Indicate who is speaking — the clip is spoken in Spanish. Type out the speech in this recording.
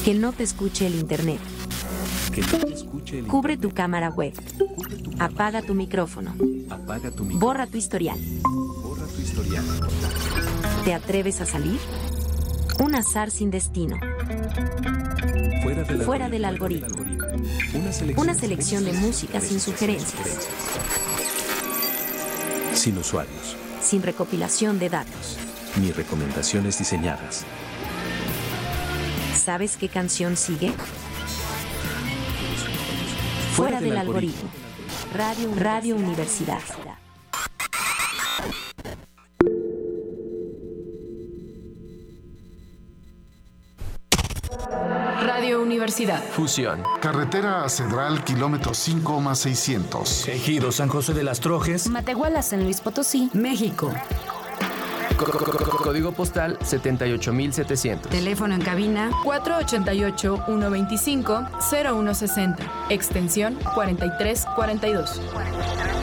Speaker 1: Que no te escuche el internet. Cubre tu cámara web. Apaga tu micrófono. Borra tu historial. ¿Te atreves a salir? Un azar sin destino. Fuera del algoritmo. Una selección de música sin sugerencias.
Speaker 2: Sin usuarios.
Speaker 1: Sin recopilación de datos.
Speaker 2: Ni recomendaciones diseñadas.
Speaker 1: ¿Sabes qué canción sigue? Fuera del algoritmo. Radio Universidad.
Speaker 3: Radio Universidad.
Speaker 4: Fusión.
Speaker 5: Carretera a Cedral, kilómetro 5+600.
Speaker 4: Ejido San José de las Trojes.
Speaker 6: Matehuala, San Luis Potosí, México.
Speaker 4: Código postal 78700.
Speaker 3: Teléfono en cabina 488-125-0160. Extensión 4342.